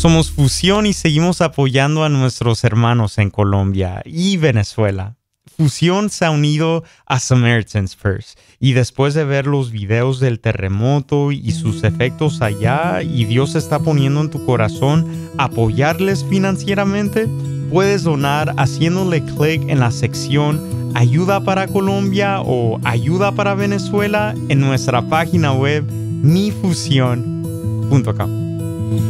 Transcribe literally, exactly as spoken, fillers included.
Somos Fusión y seguimos apoyando a nuestros hermanos en Colombia y Venezuela. Fusión se ha unido a Samaritan's Purse y después de ver los videos del terremoto y sus efectos allá y Dios está poniendo en tu corazón apoyarles financieramente, puedes donar haciéndole clic en la sección Ayuda para Colombia o Ayuda para Venezuela en nuestra página web mi fusión punto com.